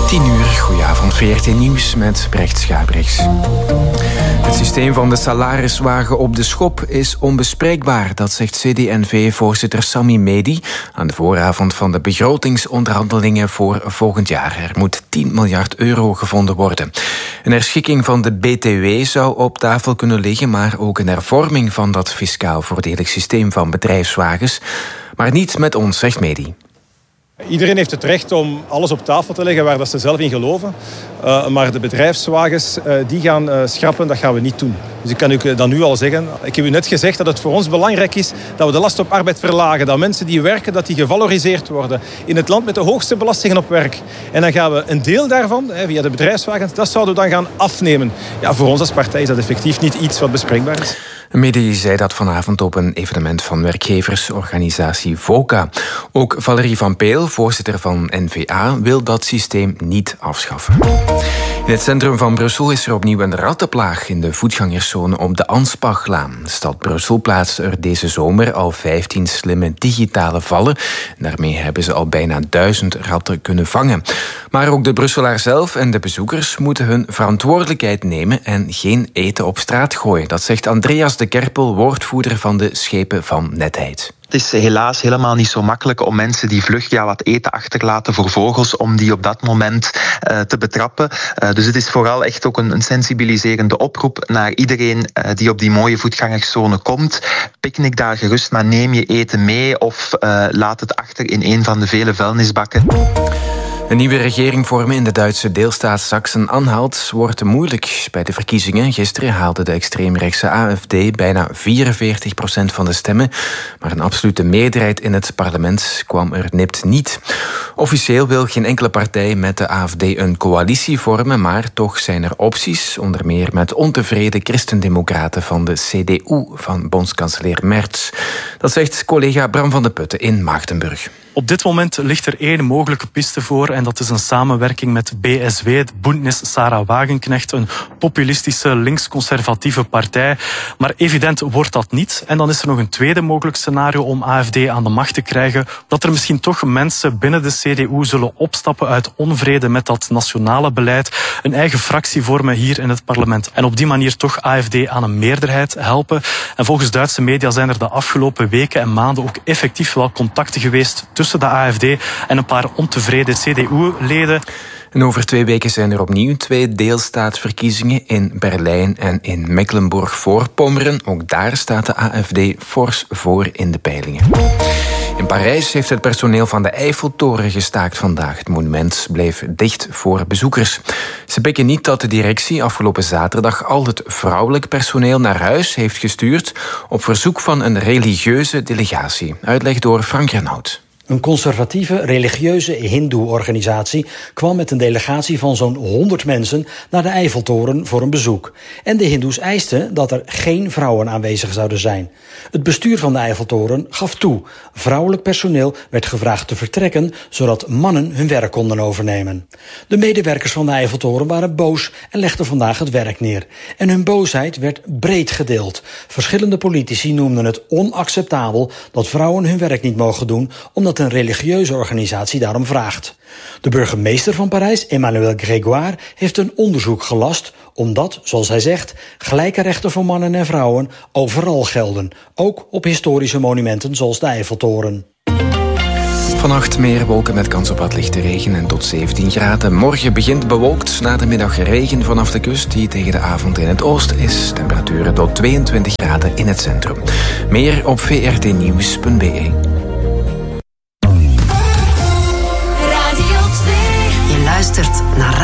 10:00, goedenavond, VRT Nieuws met Brecht Schaabrechts. Het systeem van de salariswagen op de schop is onbespreekbaar. Dat zegt CD&V-voorzitter Sami Medi aan de vooravond van de begrotingsonderhandelingen voor volgend jaar. Er moet 10 miljard euro gevonden worden. Een herschikking van de BTW zou op tafel kunnen liggen, maar ook een hervorming van dat fiscaal voordelig systeem van bedrijfswagens. Maar niet met ons, zegt Medi. Iedereen heeft het recht om alles op tafel te leggen waar dat ze zelf in geloven. Maar de bedrijfswagens die gaan schrappen, dat gaan we niet doen. Dus ik kan u dat nu al zeggen. Ik heb u net gezegd dat het voor ons belangrijk is dat we de last op arbeid verlagen. Dat mensen die werken, dat die gevaloriseerd worden. In het land met de hoogste belastingen op werk. En dan gaan we een deel daarvan, via de bedrijfswagens, dat zouden we dan gaan afnemen. Ja, voor ons als partij is dat effectief niet iets wat bespreekbaar is. Medi zei dat vanavond op een evenement van werkgeversorganisatie VOCA. Ook Valerie van Peel, voorzitter van NVA, wil dat systeem niet afschaffen. In het centrum van Brussel is er opnieuw een rattenplaag in de voetgangerszone op de Anspachlaan. De stad Brussel plaatste er deze zomer al 15 slimme digitale vallen. Daarmee hebben ze al bijna 1000 ratten kunnen vangen. Maar ook de Brusselaar zelf en de bezoekers moeten hun verantwoordelijkheid nemen en geen eten op straat gooien. Dat zegt Andreas de Kerpel, woordvoerder van de Schepen van Netheid. Het is helaas helemaal niet zo makkelijk om mensen die vlug wat eten achterlaten voor vogels, om die op dat moment te betrappen. Dus het is vooral echt ook een sensibiliserende oproep naar iedereen die op die mooie voetgangerszone komt. Picknick daar gerust, maar neem je eten mee of laat het achter in een van de vele vuilnisbakken. Een nieuwe regering vormen in de Duitse deelstaat Sachsen-Anhalt wordt moeilijk. Bij de verkiezingen gisteren haalde de extreemrechtse AfD bijna 44% van de stemmen. Maar een absolute meerderheid in het parlement kwam er nipt niet. Officieel wil geen enkele partij met de AfD een coalitie vormen, maar toch zijn er opties. Onder meer met ontevreden christendemocraten van de CDU van bondskanselier Merz. Dat zegt collega Bram van de Putten in Maagdenburg. Op dit moment ligt er één mogelijke piste voor en dat is een samenwerking met BSW, de Bündnis Sarah Wagenknecht, een populistische links-conservatieve partij. Maar evident wordt dat niet. En dan is er nog een tweede mogelijk scenario om AfD aan de macht te krijgen, dat er misschien toch mensen binnen de CDU zullen opstappen uit onvrede met dat nationale beleid, een eigen fractie vormen hier in het parlement en op die manier toch AfD aan een meerderheid helpen. En volgens Duitse media zijn er de afgelopen weken en maanden ook effectief wel contacten geweest tussen de AfD en een paar ontevreden CDU-leden. En over 2 weken zijn er opnieuw 2 deelstaatsverkiezingen in Berlijn en in Mecklenburg-Voorpommeren. Ook daar staat de AfD fors voor in de peilingen. In Parijs heeft het personeel van de Eiffeltoren gestaakt vandaag. Het monument bleef dicht voor bezoekers. Ze pikken niet dat de directie afgelopen zaterdag al het vrouwelijk personeel naar huis heeft gestuurd op verzoek van een religieuze delegatie. Uitleg door Frank Renaud. Een conservatieve, religieuze hindoe-organisatie kwam met een delegatie van zo'n 100 mensen naar de Eiffeltoren voor een bezoek. En de hindoes eisten dat er geen vrouwen aanwezig zouden zijn. Het bestuur van de Eiffeltoren gaf toe. Vrouwelijk personeel werd gevraagd te vertrekken, zodat mannen hun werk konden overnemen. De medewerkers van de Eiffeltoren waren boos en legden vandaag het werk neer. En hun boosheid werd breed gedeeld. Verschillende politici noemden het onacceptabel dat vrouwen hun werk niet mogen doen, omdat een religieuze organisatie daarom vraagt. De burgemeester van Parijs, Emmanuel Grégoire, heeft een onderzoek gelast omdat, zoals hij zegt, gelijke rechten voor mannen en vrouwen overal gelden. Ook op historische monumenten zoals de Eiffeltoren. Vannacht meer wolken met kans op wat lichte regen en tot 17 graden. Morgen begint bewolkt, na de middag regen vanaf de kust die tegen de avond in het oosten is. Temperaturen tot 22 graden in het centrum. Meer op vrtnieuws.be. Je luistert naar